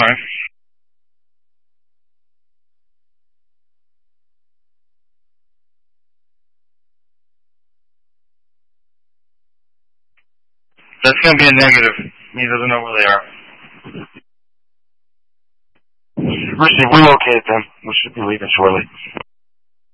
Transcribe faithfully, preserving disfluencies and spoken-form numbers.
Alright. That's going to be a negative. He doesn't know where they are. We should relocate them. We should be leaving shortly.